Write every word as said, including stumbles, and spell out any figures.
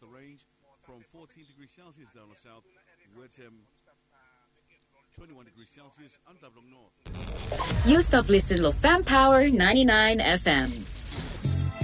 the range from fourteen degrees Celsius down the south with um, twenty-one degrees Celsius and Tablong North. You stop listening to Fam Power ninety-nine F M.